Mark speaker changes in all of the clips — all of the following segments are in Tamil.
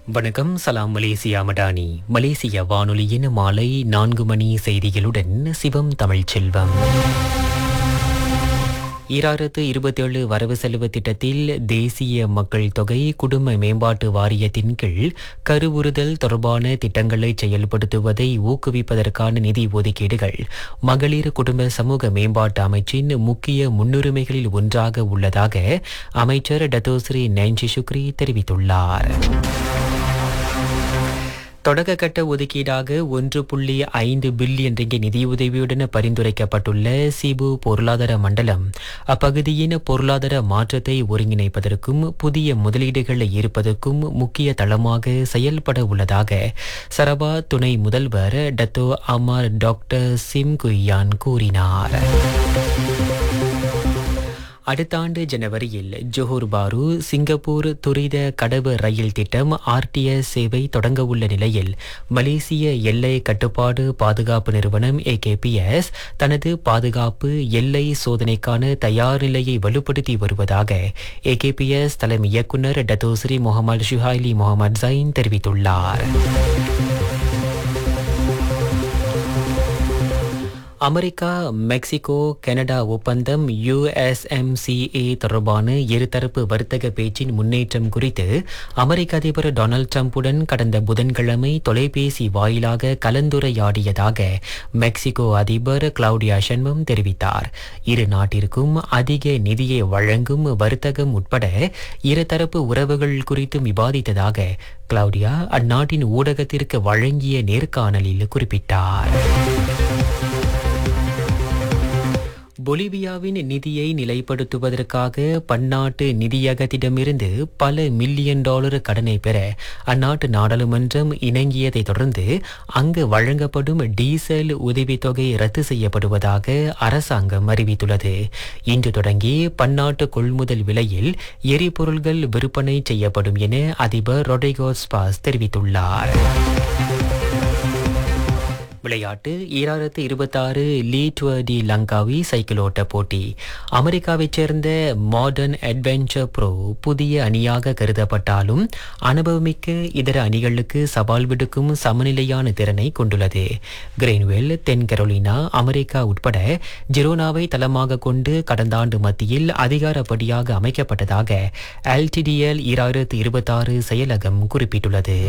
Speaker 1: வணக்கம். சலாம் மலேசியா மடானி. மலேசிய வானொலியின் மாலை 4 மணி செய்திகளுடன் சிவம் தமிழ்ச்செல்வம். 2027 வரவு செலவு திட்டத்தில் தேசிய மக்கள் தொகை குடும்ப மேம்பாட்டு வாரியத்தின் கீழ் கருவுறுதல் தொடர்பான திட்டங்களை செயல்படுத்துவதை ஊக்குவிப்பதற்கான நிதி ஒதுக்கீடுகள் மகளிர் குடும்ப சமூக மேம்பாட்டு அமைச்சின் முக்கிய முன்னுரிமைகளில் ஒன்றாக உள்ளதாக அமைச்சர் டத்தோஸ்ரீ நைன்சி சுக்ரி தெரிவித்துள்ளார். தொடக்க கட்ட ஒதுக்கீடாக 1.5 பில்லியன் ரிங்கிட் நிதியுதவியுடன் பரிந்துரைக்கப்பட்டுள்ள சிபு பொருளாதார மண்டலம் அப்பகுதியின் பொருளாதார மாற்றத்தை ஒருங்கிணைப்பதற்கும் புதிய முதலீடுகளை ஈர்ப்பதற்கும் முக்கிய தளமாக செயல்பட உள்ளதாக சரபா துணை முதல்வர் டத்தோ அமார் டாக்டர் சிம் குய்யான் கூறினார். அடுத்த ஆண்டு ஜனவரியில் ஜோஹர் பாரு சிங்கப்பூர் துரித கடவு ரயில் திட்டம் RTS சேவை தொடங்க உள்ள நிலையில் மலேசிய எல்லை கட்டுப்பாடு பாதுகாப்பு நிறுவனம் AKPS தனது பாதுகாப்பு எல்லை சோதனைக்கான தயார் நிலையை வலுப்படுத்தி வருவதாக AKPS தலைமை இயக்குநர் டத்தோஸ்ரீ முகமது ஷுஹைலி முகமது ஜைன் தெரிவித்துள்ளார். அமெரிக்கா மெக்சிகோ கனடா ஒப்பந்தம் USMCA தொடர்பான இருதரப்பு வர்த்தக பேச்சின் முன்னேற்றம் குறித்து அமெரிக்க அதிபர் டொனால்ட் ட்ரம்புடன் கடந்த புதன்கிழமை தொலைபேசி வாயிலாக கலந்துரையாடியதாக மெக்சிகோ அதிபர் கிளவுடியா ஷென்பம் தெரிவித்தார். இரு நாட்டிற்கும் அதிக நிதியை வழங்கும் வர்த்தகம் உட்பட இருதரப்பு உறவுகள் குறித்தும் விவாதித்ததாக கிளவுடியா அந்நாட்டின் ஊடகத்திற்கு வழங்கிய நேர்காணலில் குறிப்பிட்டார். பொலிவியாவின் நிதியை நிலைப்படுத்துவதற்காக பன்னாட்டு நிதியகத்திடமிருந்து பல மில்லியன் டாலர் கடனை பெற அந்நாட்டு நாடாளுமன்றம் இணங்கியதை தொடர்ந்து அங்கு வழங்கப்படும் டீசல் உதவித்தொகை ரத்து செய்யப்படுவதாக அரசாங்கம் அறிவித்துள்ளது. இன்று தொடங்கி பன்னாட்டு கொள்முதல் விலையில் எரிபொருள்கள் விற்பனை செய்யப்படும் என அதிபர் ரொட்ரிகோ ஸ்பாஸ் தெரிவித்துள்ளார். விளையாட்டு 2026 லீ டுவர் டி லங்காவி சைக்கிள் ஓட்ட போட்டி. அமெரிக்காவைச் சேர்ந்த மாடர்ன் அட்வென்ச்சர் ப்ரோ புதிய அணியாக கருதப்பட்டாலும் அனுபவமிக்க இதர அணிகளுக்கு சவால் விடுக்கும் சமநிலையான திறனை கொண்டுள்ளது. கிரெயின்வெல் தென் கரோலினா அமெரிக்கா உட்பட ஜிரோனாவை தளமாக கொண்டு கடந்த ஆண்டு மத்தியில் அதிகாரப்படியாக அமைக்கப்பட்டதாக LTDL 2026 செயலகம் குறிப்பிட்டுள்ளது.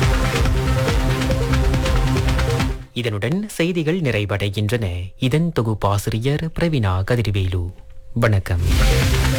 Speaker 1: இதனுடன் செய்திகள் நிறைவடைகின்றன. இதன் தொகுப்பாசிரியர் பிரவீனா கதிர்வேலு. வணக்கம்.